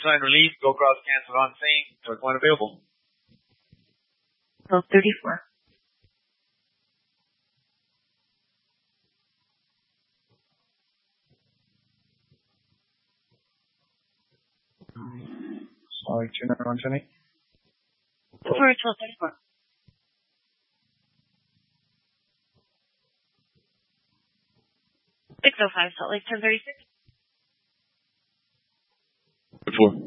sign relief, go across cancel on scene, torque one available. 1234. Sorry, 29128. For 1234. 605 Salt Lake 1036. Before.